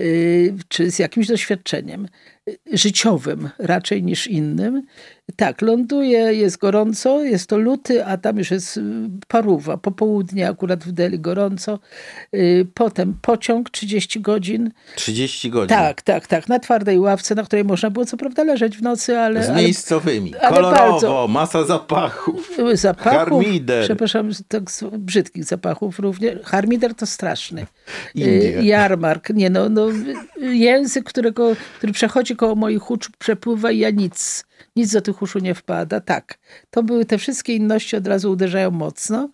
czy z jakimś doświadczeniem życiowym raczej niż innym. Tak, ląduje, jest gorąco, jest to luty, a tam już jest parówa, popołudnie akurat w Delhi gorąco. Potem pociąg trzydzieści godzin.
trzydzieści godzin?
Tak, tak, tak, na twardej ławce, na której można było co prawda leżeć w nocy, ale...
Z miejscowymi,
ale,
kolorowo,
ale bardzo,
masa zapachów,
zapachów,
harmider.
Przepraszam, tak brzydkich zapachów również. Harmider to straszny.
Indie.
Jarmark, nie no, no, język, którego, który przechodzi koło moich uszu, przepływa i ja nic, nic do tych uszu nie wpada. Tak, to były te wszystkie inności od razu uderzają mocno.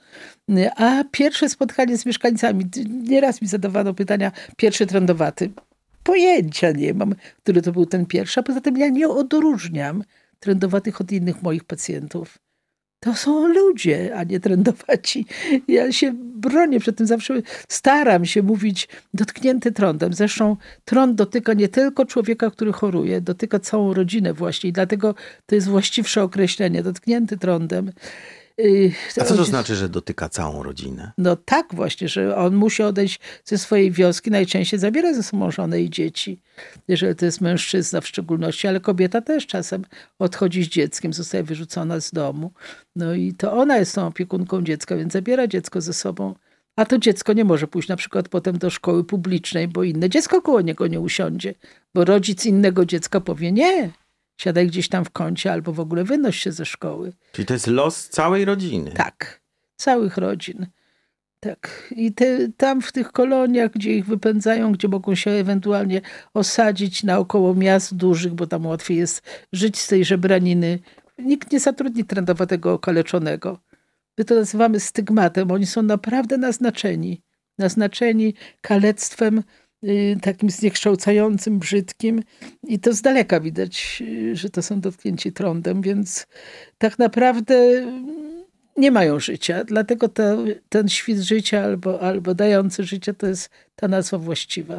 A pierwsze spotkanie z mieszkańcami, nieraz mi zadawano pytania, pierwszy trędowaty. Pojęcia nie mam, który to był ten pierwszy, a poza tym ja nie odróżniam trędowatych od innych moich pacjentów. To są ludzie, a nie trędowaci. Ja się bronię przed tym, zawsze staram się mówić dotknięty trądem. Zresztą trąd dotyka nie tylko człowieka, który choruje, dotyka całą rodzinę właśnie i dlatego to jest właściwsze określenie, dotknięty trądem.
A co to znaczy, że dotyka całą rodzinę?
No tak właśnie, że on musi odejść ze swojej wioski, najczęściej zabiera ze sobą żonę i dzieci, jeżeli to jest mężczyzna w szczególności, ale kobieta też czasem odchodzi z dzieckiem, zostaje wyrzucona z domu. No i to ona jest tą opiekunką dziecka, więc zabiera dziecko ze sobą. A to dziecko nie może pójść na przykład potem do szkoły publicznej, bo inne dziecko koło niego nie usiądzie, bo rodzic innego dziecka powie nie. Siadaj gdzieś tam w kącie albo w ogóle wynoś się ze szkoły.
Czyli to jest los całej rodziny.
Tak, całych rodzin. Tak. I te, tam w tych koloniach, gdzie ich wypędzają, gdzie mogą się ewentualnie osadzić naokoło miast dużych, bo tam łatwiej jest żyć z tej żebraniny. Nikt nie zatrudni trędowatego okaleczonego. My to nazywamy stygmatem. Oni są naprawdę naznaczeni. Naznaczeni kalectwem, takim zniekształcającym, brzydkim i to z daleka widać, że to są dotknięci trądem, więc tak naprawdę nie mają życia. Dlatego to, ten świt życia albo, albo dający życie to jest ta nazwa właściwa.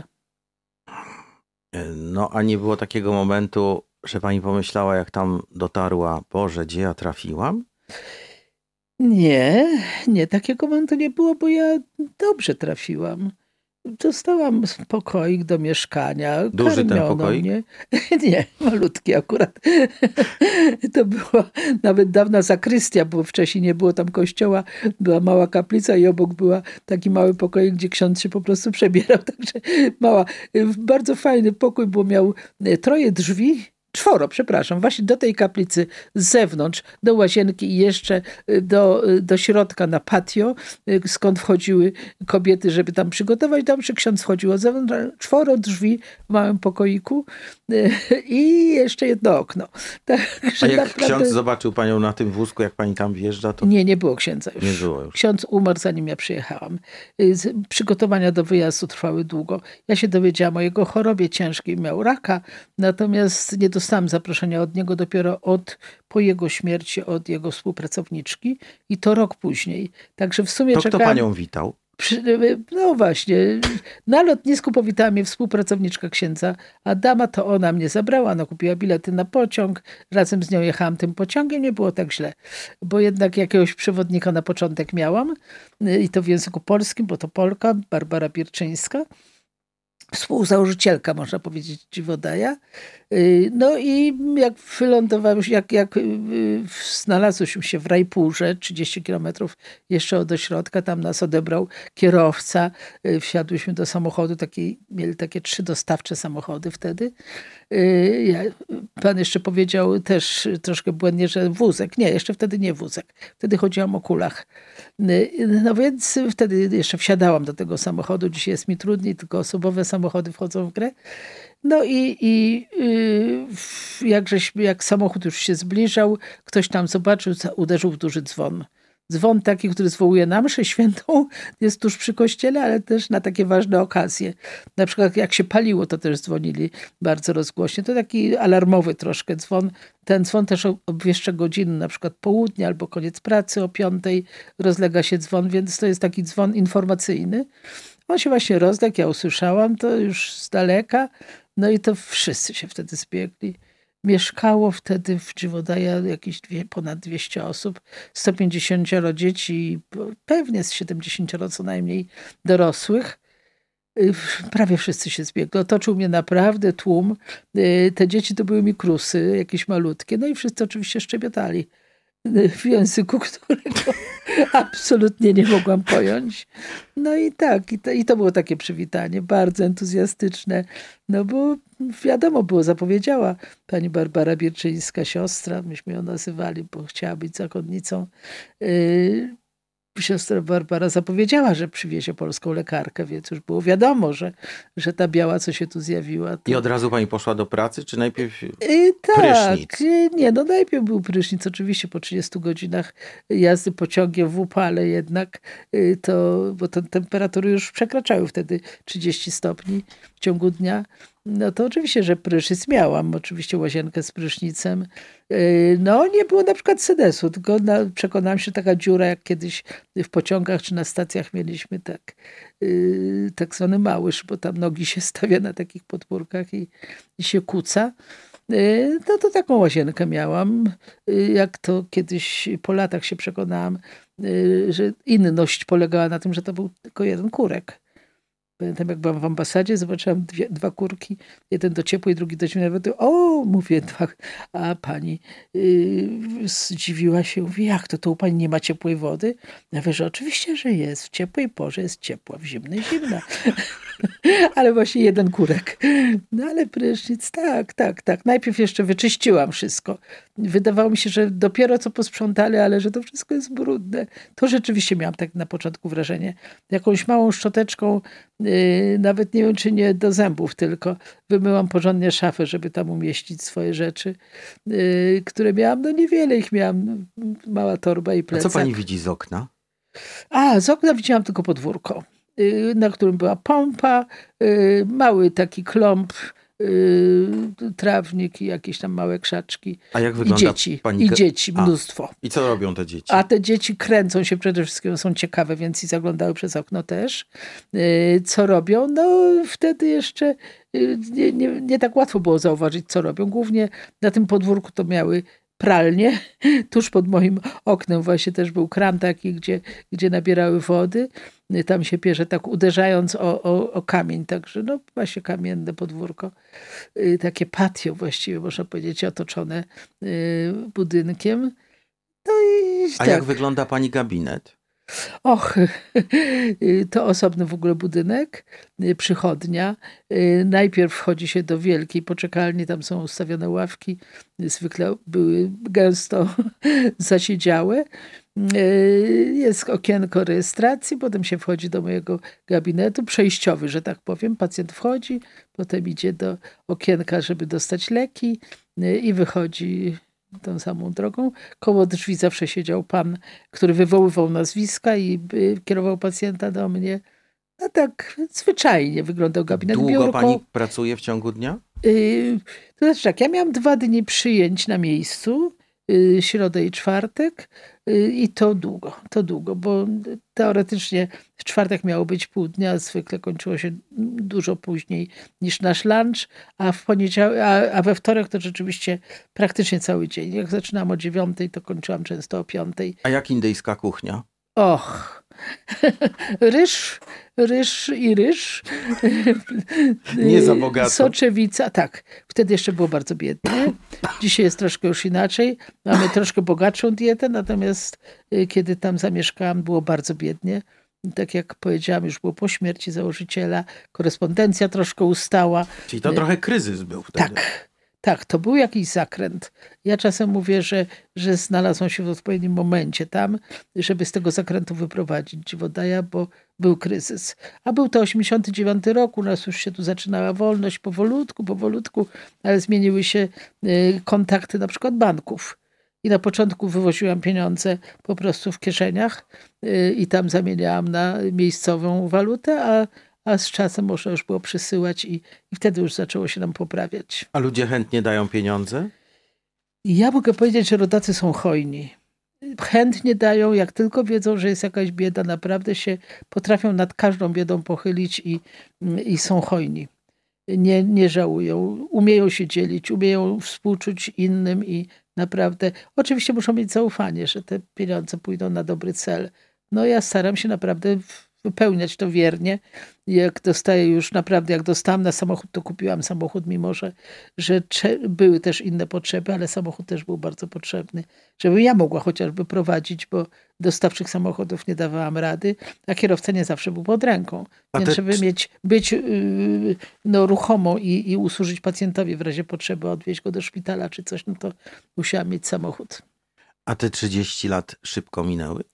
No a nie było takiego momentu, że pani pomyślała, jak tam dotarła, Boże, gdzie ja trafiłam?
Nie, nie, takiego momentu nie było, bo ja dobrze trafiłam. Dostałam pokoik do mieszkania.
Duży ten pokoik?
Mnie. Nie, malutki akurat. To była nawet dawna zakrystia, bo wcześniej nie było tam kościoła. Była mała kaplica i obok była taki mały pokoik, gdzie ksiądz się po prostu przebierał. Także mała, bardzo fajny pokój, bo miał troje drzwi, Czworo, przepraszam, właśnie do tej kaplicy z zewnątrz, do łazienki i jeszcze do, do środka na patio, skąd wchodziły kobiety, żeby tam przygotować dobrze. Ksiądz wchodził od zewnątrz, czworo drzwi w małym pokoiku i jeszcze jedno okno.
Także A jak naprawdę... ksiądz zobaczył panią na tym wózku, jak pani tam wjeżdża, to...
Nie, nie było księdza już.
Nie było już.
Ksiądz umarł, zanim ja przyjechałam. Przygotowania do wyjazdu trwały długo. Ja się dowiedziałam o jego chorobie ciężkiej, miał raka, natomiast nie dostałam zaproszenia od niego dopiero od, po jego śmierci od jego współpracowniczki i to rok później. Także w sumie
to
czekałam...
kto panią witał?
No właśnie, na lotnisku powitała mnie współpracowniczka księdza Adama, to ona mnie zabrała, ona kupiła bilety na pociąg, razem z nią jechałam tym pociągiem, nie było tak źle, bo jednak jakiegoś przewodnika na początek miałam i to w języku polskim, bo to Polka, Barbara Bierczyńska, współzałożycielka, można powiedzieć, Dziwodaja. No i jak wylądowałem, jak, jak znalazłyśmy się w Rajpurze, trzydzieści kilometrów jeszcze od ośrodka, tam nas odebrał kierowca, wsiadłyśmy do samochodu, taki, mieli takie trzy dostawcze samochody wtedy. Pan jeszcze powiedział też troszkę błędnie, że wózek. Nie, jeszcze wtedy nie wózek. Wtedy chodziłam o kulach. No więc wtedy jeszcze wsiadałam do tego samochodu. Dzisiaj jest mi trudniej, tylko osobowe samochody wchodzą w grę. No i, i yy, jak, żeśmy, jak samochód już się zbliżał, ktoś tam zobaczył, uderzył w duży dzwon. Dzwon taki, który zwołuje na mszę świętą, jest tuż przy kościele, ale też na takie ważne okazje. Na przykład jak się paliło, to też dzwonili bardzo rozgłośnie. To taki alarmowy troszkę dzwon. Ten dzwon też obwieszcza godziny, na przykład południe albo koniec pracy o piątej rozlega się dzwon, więc to jest taki dzwon informacyjny. On się właśnie rozległ, ja usłyszałam to już z daleka, no i to wszyscy się wtedy zbiegli. Mieszkało wtedy w Dziwodaja jakieś dwie, ponad dwieście osób, sto pięćdziesiąt dzieci, pewnie z siedemdziesiąt co najmniej dorosłych. Prawie wszyscy się zbiegli. Otoczył mnie naprawdę tłum. Te dzieci to były mikrusy, jakieś malutkie. No i wszyscy oczywiście szczebiotali w języku, którego absolutnie nie mogłam pojąć. No i tak, i to, i to było takie przywitanie, bardzo entuzjastyczne, no bo wiadomo było, zapowiedziała pani Barbara Bierczyńska, siostra, myśmy ją nazywali, bo chciała być zakonnicą. Yy, Siostra Barbara zapowiedziała, że przywiezie polską lekarkę, więc już było wiadomo, że, że ta biała, co się tu zjawiła. To...
I od razu pani poszła do pracy, czy najpierw
yy, tak,
prysznic?
Nie, no najpierw był prysznic, oczywiście po trzydziestu godzinach jazdy pociągiem w upale jednak, yy, to, bo te temperatury już przekraczały wtedy trzydzieści stopni w ciągu dnia. No to oczywiście, że prysznic miałam, oczywiście łazienkę z prysznicem. No nie było na przykład sedesu, tylko na, przekonałam się, taka dziura jak kiedyś w pociągach czy na stacjach mieliśmy tak, yy, tak zwany małysz, bo tam nogi się stawia na takich podpórkach i, i się kuca. Yy, no to taką łazienkę miałam. Yy, jak to kiedyś po latach się przekonałam, yy, że inność polegała na tym, że to był tylko jeden kurek. Pamiętam, jak byłam w ambasadzie, zobaczyłam dwie, dwa kurki, jeden do ciepłej, drugi do zimnej wody. O, mówię, dwa. A pani yy, zdziwiła się, mówi, jak to, to u pani nie ma ciepłej wody? Ja mówię, że oczywiście, że jest. W ciepłej porze jest ciepła, w zimnej zimna. Ale właśnie jeden kurek. No ale prysznic, tak, tak, tak. Najpierw jeszcze wyczyściłam wszystko. Wydawało mi się, że dopiero co posprzątali, ale że to wszystko jest brudne. To rzeczywiście miałam tak na początku wrażenie. Jakąś małą szczoteczką, yy, nawet nie wiem, czy nie do zębów tylko, wymyłam porządnie szafę, żeby tam umieścić swoje rzeczy, yy, które miałam, no niewiele ich miałam. Mała torba i plecak.
A co pani widzi z okna?
A, z okna widziałam tylko podwórko, na którym była pompa, mały taki klomp, trawnik i jakieś tam małe krzaczki.
A jak wygląda
I dzieci,
pani...
i dzieci, mnóstwo.
A, i co robią te dzieci?
A te dzieci kręcą się przede wszystkim, są ciekawe, więc i zaglądały przez okno też. Co robią? No wtedy jeszcze nie, nie, nie tak łatwo było zauważyć, co robią. Głównie na tym podwórku to miały pralnie. Tuż pod moim oknem właśnie też był kran taki, gdzie, gdzie nabierały wody. Tam się pierze tak uderzając o, o, o kamień. Także no właśnie kamienne podwórko. Takie patio właściwie, można powiedzieć, otoczone budynkiem. No i
A
tak.
jak wygląda pani gabinet?
Och, to osobny w ogóle budynek, przychodnia. Najpierw wchodzi się do wielkiej poczekalni, tam są ustawione ławki, zwykle były gęsto zasiedziałe. Jest okienko rejestracji, potem się wchodzi do mojego gabinetu, przejściowy, że tak powiem. Pacjent wchodzi, potem idzie do okienka, żeby dostać leki i wychodzi tą samą drogą. Koło drzwi zawsze siedział pan, który wywoływał nazwiska i kierował pacjenta do mnie. No tak zwyczajnie wyglądał gabinet.
Długo
Biurko.
pani pracuje w ciągu dnia?
Yy, to znaczy tak, ja miałam dwa dni przyjęć na miejscu, yy, środę i czwartek yy, i to długo, to długo, bo teoretycznie w czwartek miało być pół dnia, zwykle kończyło się dużo później niż nasz lunch, a w poniedziałek, a, a we wtorek to rzeczywiście praktycznie cały dzień. Jak zaczynałam o dziewiątej, to kończyłam często o piątej.
A jak indyjska kuchnia?
Och, ryż, ryż i ryż.
Nie za bogato.
Soczewica, tak. Wtedy jeszcze było bardzo biednie. Dzisiaj jest troszkę już inaczej. Mamy troszkę bogatszą dietę, natomiast kiedy tam zamieszkałam, było bardzo biednie. Tak jak powiedziałam, już było po śmierci założyciela. Korespondencja troszkę ustała.
Czyli to trochę kryzys był wtedy.
Tak. Tak, to był jakiś zakręt. Ja czasem mówię, że, że znalazłam się w odpowiednim momencie tam, żeby z tego zakrętu wyprowadzić Dziwodaja, bo był kryzys. A był to osiemdziesiąty dziewiąty rok, u nas już się tu zaczynała wolność powolutku, powolutku, ale zmieniły się y, kontakty na przykład banków. I na początku wywoziłam pieniądze po prostu w kieszeniach y, i tam zamieniałam na miejscową walutę, a a z czasem można już było przesyłać i, i wtedy już zaczęło się nam poprawiać.
A ludzie chętnie dają pieniądze?
Ja mogę powiedzieć, że rodacy są hojni. Chętnie dają, jak tylko wiedzą, że jest jakaś bieda, naprawdę się potrafią nad każdą biedą pochylić i, i są hojni. Nie, nie żałują, umieją się dzielić, umieją współczuć innym i naprawdę, oczywiście muszą mieć zaufanie, że te pieniądze pójdą na dobry cel. No ja staram się naprawdę wypełniać to wiernie. Jak dostaję już naprawdę, jak dostałam na samochód, to kupiłam samochód, mimo że, że były też inne potrzeby, ale samochód też był bardzo potrzebny, żebym ja mogła chociażby prowadzić, bo dostawczych samochodów nie dawałam rady, a kierowca nie zawsze był pod ręką.
A
Więc
te...
żeby mieć, być yy, no, ruchomą i, i usłużyć pacjentowi w razie potrzeby, odwieźć go do szpitala czy coś, no to musiałam mieć samochód.
A te trzydzieści lat szybko minęły?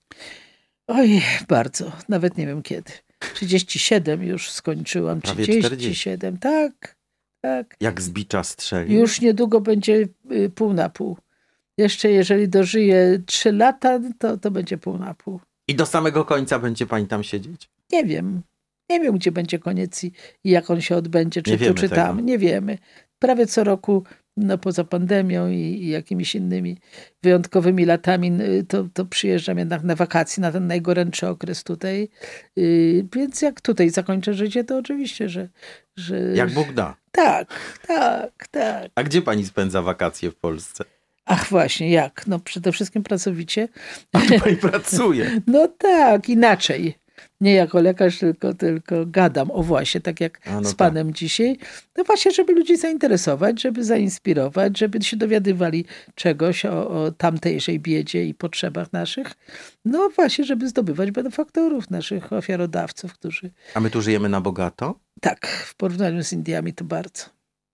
Oj, bardzo. Nawet nie wiem kiedy. trzydzieści siedem już skończyłam.
Prawie
trzydzieści siedem, tak, tak.
Jak z bicza strzeli.
Już niedługo będzie pół na pół. Jeszcze jeżeli dożyję trzy lata, to, to będzie pół na pół.
I do samego końca będzie pani tam siedzieć?
Nie wiem. Nie wiem, gdzie będzie koniec i, i jak on się odbędzie, czy tu, czy tam. Nie wiemy. Prawie co roku, no poza pandemią i, i jakimiś innymi wyjątkowymi latami, to, to przyjeżdżam jednak na wakacje, na ten najgorętszy okres tutaj. Yy, więc jak tutaj zakończę życie, to oczywiście, że... że
jak Bóg da.
Tak, tak, tak.
A gdzie pani spędza wakacje w Polsce?
Ach właśnie, jak? No przede wszystkim pracowicie.
A tu pani pracuje.
No tak, inaczej. Nie jako lekarz, tylko, tylko gadam. O właśnie, tak jak
A, no
z panem
tak.
dzisiaj. No właśnie, żeby ludzi zainteresować, żeby zainspirować, żeby się dowiadywali czegoś o, o tamtejszej biedzie i potrzebach naszych. No właśnie, żeby zdobywać benefaktorów, naszych ofiarodawców, którzy...
A my tu żyjemy na bogato?
Tak, w porównaniu z Indiami to bardzo.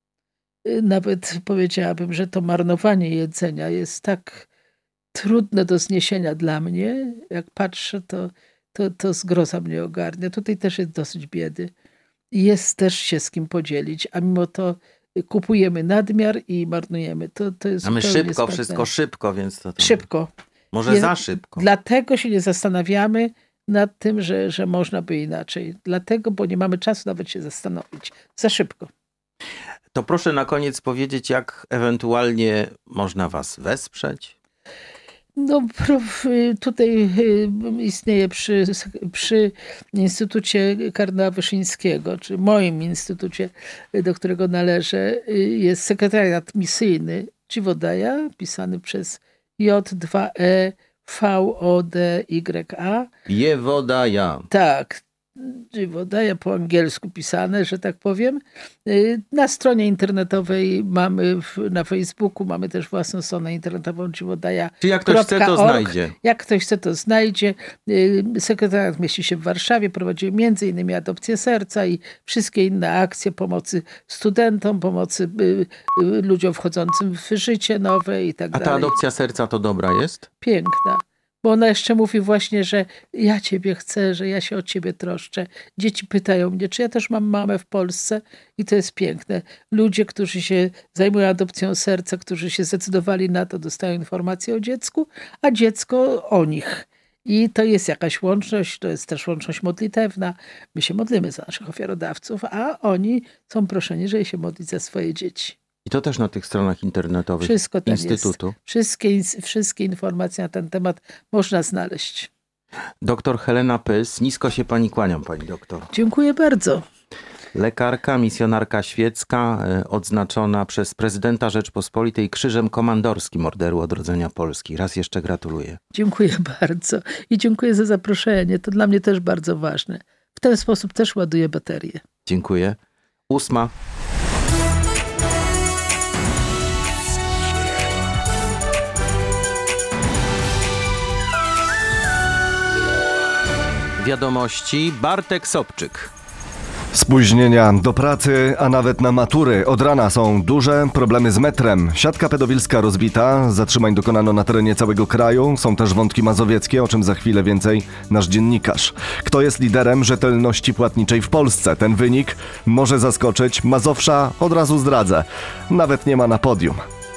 Nawet powiedziałabym, że to marnowanie jedzenia jest tak trudne do zniesienia dla mnie. Jak patrzę, to To, to zgroza mnie ogarnia. Tutaj też jest dosyć biedy. Jest też się z kim podzielić, a mimo to kupujemy nadmiar i marnujemy. To, to jest
a my szybko,
sprawne.
wszystko szybko, więc to... to...
Szybko.
Może
Nie,
za szybko.
Dlatego się nie zastanawiamy nad tym, że, że można by inaczej. Dlatego, bo nie mamy czasu nawet się zastanowić. Za szybko.
To proszę na koniec powiedzieć, jak ewentualnie można was wesprzeć?
No, tutaj istnieje przy, przy Instytucie Kardynała Wyszyńskiego, czy moim instytucie, do którego należę, jest sekretariat misyjny Dziwodaja, pisany przez J dwa E V O D Y A.
Jewodaja.
Tak. Żywodaja po angielsku pisane, że tak powiem. Na stronie internetowej mamy, na Facebooku mamy też własną stronę internetową Żywodaja.
Czy jak ktoś chce, to znajdzie.
Jak ktoś chce, to znajdzie. Sekretariat mieści się w Warszawie, prowadzi między innymi Adopcję Serca i wszystkie inne akcje pomocy studentom, pomocy ludziom wchodzącym w życie nowe i tak
dalej. A ta Adopcja Serca to dobra jest?
Piękna. Bo ona jeszcze mówi właśnie, że ja ciebie chcę, że ja się o ciebie troszczę. Dzieci pytają mnie, czy ja też mam mamę w Polsce i to jest piękne. Ludzie, którzy się zajmują adopcją serca, którzy się zdecydowali na to, dostają informacje o dziecku, a dziecko o nich. I to jest jakaś łączność, to jest też łączność modlitewna. My się modlimy za naszych ofiarodawców, a oni są proszeni, żeby się modlić za swoje dzieci.
I to też na tych stronach internetowych
Wszystko tam
Instytutu.
Jest. Wszystkie, wszystkie informacje na ten temat można znaleźć.
Doktor Helena Pys, nisko się pani kłaniam, pani doktor.
Dziękuję bardzo.
Lekarka, misjonarka świecka, odznaczona przez prezydenta Rzeczpospolitej Krzyżem Komandorskim Orderu Odrodzenia Polski. Raz jeszcze gratuluję.
Dziękuję bardzo i dziękuję za zaproszenie. To dla mnie też bardzo ważne. W ten sposób też ładuję baterię.
Dziękuję. Ósma. Wiadomości Bartek Sobczyk.
Spóźnienia do pracy, a nawet na matury. Od rana są duże problemy z metrem. Siatka pedofilska rozbita, zatrzymań dokonano na terenie całego kraju. Są też wątki mazowieckie, o czym za chwilę więcej nasz dziennikarz. Kto jest liderem rzetelności płatniczej w Polsce? Ten wynik może zaskoczyć. Mazowsza od razu zdradzę. Nawet nie ma na podium.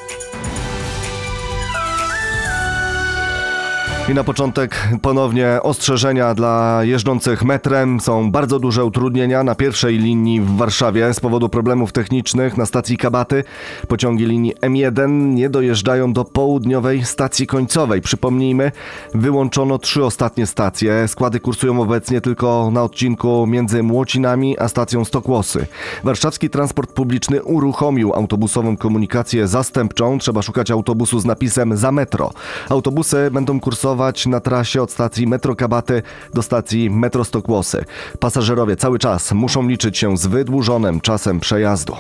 I na początek ponownie ostrzeżenia dla jeżdżących metrem. Są bardzo duże utrudnienia na pierwszej linii w Warszawie z powodu problemów technicznych na stacji Kabaty. Pociągi linii M jeden nie dojeżdżają do południowej stacji końcowej. Przypomnijmy, wyłączono trzy ostatnie stacje. Składy kursują obecnie tylko na odcinku między Młocinami a stacją Stokłosy. Warszawski transport publiczny uruchomił autobusową komunikację zastępczą. Trzeba szukać autobusu z napisem za metro. Autobusy będą kursować na trasie od stacji metro Kabaty do stacji metro Stokłosy. Pasażerowie cały czas muszą liczyć się z wydłużonym czasem przejazdu.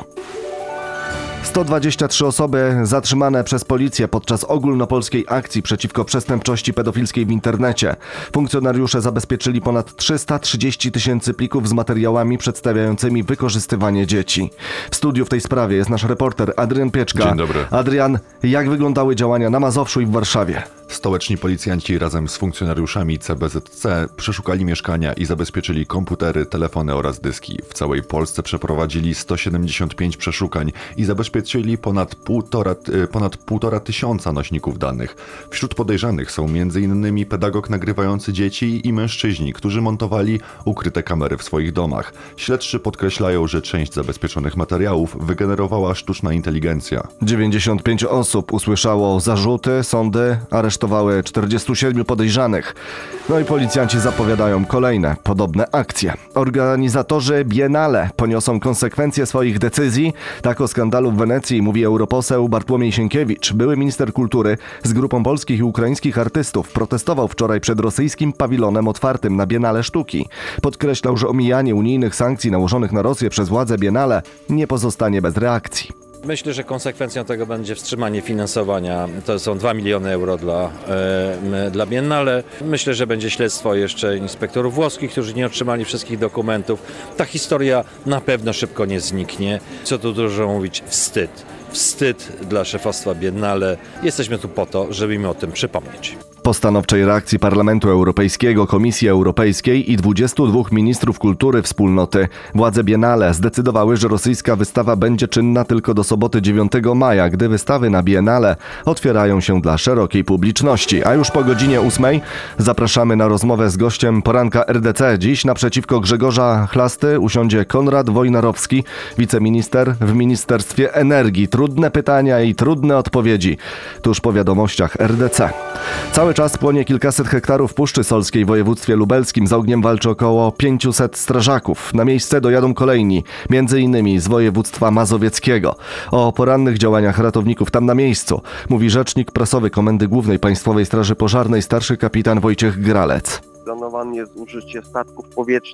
sto dwadzieścia trzy osoby zatrzymane przez policję podczas ogólnopolskiej akcji przeciwko przestępczości pedofilskiej w internecie. Funkcjonariusze zabezpieczyli ponad trzysta trzydzieści tysięcy plików z materiałami przedstawiającymi wykorzystywanie dzieci. W studiu w tej sprawie jest nasz reporter Adrian Pieczka.
Dzień dobry.
Adrian, jak wyglądały działania na Mazowszu i w Warszawie?
Stołeczni policjanci razem z funkcjonariuszami C B Z C przeszukali mieszkania i zabezpieczyli komputery, telefony oraz dyski. W całej Polsce przeprowadzili sto siedemdziesiąt pięć przeszukań i zabezpieczyli ponad półtora, ponad półtora tysiąca nośników danych. Wśród podejrzanych są między innymi pedagog nagrywający dzieci i mężczyźni, którzy montowali ukryte kamery w swoich domach. Śledczy podkreślają, że część zabezpieczonych materiałów wygenerowała sztuczna inteligencja.
dziewięćdziesiąt pięć osób usłyszało zarzuty, sądy aresztowały czterdziestu siedmiu podejrzanych. No i policjanci zapowiadają kolejne podobne akcje. Organizatorzy Biennale poniosą konsekwencje swoich decyzji. Tak o skandalu w Wenecji mówi europoseł Bartłomiej Sienkiewicz. Były minister kultury z grupą polskich i ukraińskich artystów protestował wczoraj przed rosyjskim pawilonem otwartym na Biennale Sztuki. Podkreślał, że omijanie unijnych sankcji nałożonych na Rosję przez władze Biennale nie pozostanie bez reakcji.
Myślę, że konsekwencją tego będzie wstrzymanie finansowania. To są dwa miliony euro dla, e, dla Biennale. Myślę, że będzie śledztwo jeszcze inspektorów włoskich, którzy nie otrzymali wszystkich dokumentów. Ta historia na pewno szybko nie zniknie. Co tu dużo mówić? Wstyd. Wstyd dla szefostwa Biennale. Jesteśmy tu po to, żeby im o tym przypomnieć.
Po stanowczej reakcji Parlamentu Europejskiego, Komisji Europejskiej i dwudziestu dwóch ministrów kultury wspólnoty, władze Biennale zdecydowały, że rosyjska wystawa będzie czynna tylko do soboty dziewiątego maja, gdy wystawy na Biennale otwierają się dla szerokiej publiczności. A już po godzinie ósmej zapraszamy na rozmowę z gościem poranka R D C. Dziś naprzeciwko Grzegorza Chlasty usiądzie Konrad Wojnarowski, wiceminister w Ministerstwie Energii. Trudne pytania i trudne odpowiedzi tuż po wiadomościach R D C. Cały czas płonie kilkaset hektarów Puszczy Solskiej w województwie lubelskim. Z ogniem walczy około pięciuset strażaków. Na miejsce dojadą kolejni, między innymi z województwa mazowieckiego. O porannych działaniach ratowników tam na miejscu mówi rzecznik prasowy Komendy Głównej Państwowej Straży Pożarnej starszy kapitan Wojciech Gralec.
Planowane jest użycie statków powietrznych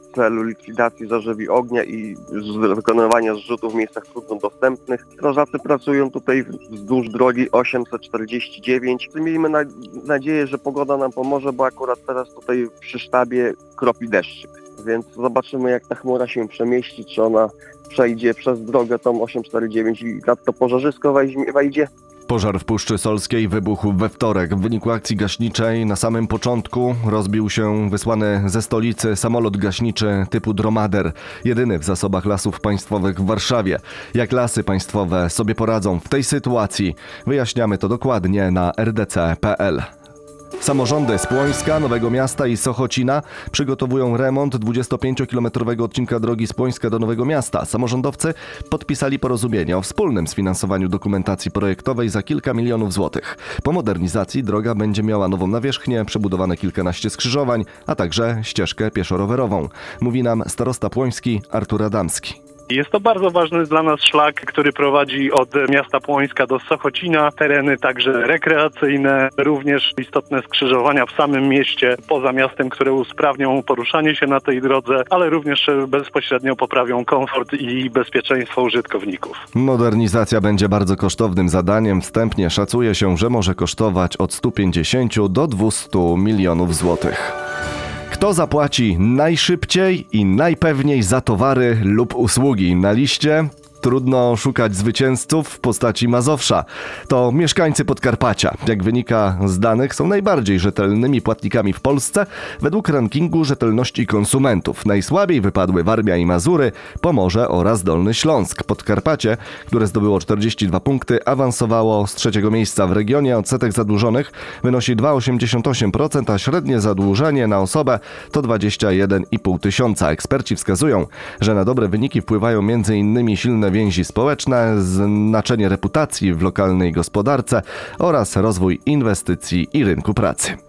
celu likwidacji zarzewi ognia i wykonywania zrzutów w miejscach trudno dostępnych. Strażacy pracują tutaj wzdłuż drogi osiemset czterdzieści dziewięć. Miejmy na, nadzieję, że pogoda nam pomoże, bo akurat teraz tutaj przy sztabie kropi deszczyk. Więc zobaczymy, jak ta chmura się przemieści, czy ona przejdzie przez drogę tą osiemset czterdzieści dziewięć i nad to pożarzysko wejdzie.
Pożar w Puszczy Solskiej wybuchł we wtorek. W wyniku akcji gaśniczej na samym początku rozbił się wysłany ze stolicy samolot gaśniczy typu Dromader, jedyny w zasobach Lasów Państwowych w Warszawie. Jak Lasy Państwowe sobie poradzą w tej sytuacji? Wyjaśniamy to dokładnie na r d c kropka p l. Samorządy z Płońska, Nowego Miasta i Sochocina przygotowują remont dwudziestopięciokilometrowego odcinka drogi z Płońska do Nowego Miasta. Samorządowcy podpisali porozumienie o wspólnym sfinansowaniu dokumentacji projektowej za kilka milionów złotych. Po modernizacji droga będzie miała nową nawierzchnię, przebudowane kilkanaście skrzyżowań, a także ścieżkę pieszo-rowerową. Mówi nam starosta płoński Artur Adamski.
Jest to bardzo ważny dla nas szlak, który prowadzi od miasta Płońska do Sochocina. Tereny także rekreacyjne, również istotne skrzyżowania w samym mieście, poza miastem, które usprawnią poruszanie się na tej drodze, ale również bezpośrednio poprawią komfort i bezpieczeństwo użytkowników.
Modernizacja będzie bardzo kosztownym zadaniem. Wstępnie szacuje się, że może kosztować od stu pięćdziesięciu do dwustu milionów złotych. Kto zapłaci najszybciej i najpewniej za towary lub usługi? Na liście trudno szukać zwycięzców w postaci Mazowsza. To mieszkańcy Podkarpacia. Jak wynika z danych, są najbardziej rzetelnymi płatnikami w Polsce według rankingu rzetelności konsumentów. Najsłabiej wypadły Warmia i Mazury, Pomorze oraz Dolny Śląsk. Podkarpacie, które zdobyło czterdzieści dwa punkty, awansowało z trzeciego miejsca w regionie. Odsetek zadłużonych wynosi dwa przecinek osiemdziesiąt osiem procent, a średnie zadłużenie na osobę to dwadzieścia jeden i pół tysiąca. Eksperci wskazują, że na dobre wyniki wpływają między innymi silne więzi społeczne, znaczenie reputacji w lokalnej gospodarce oraz rozwój inwestycji i rynku pracy.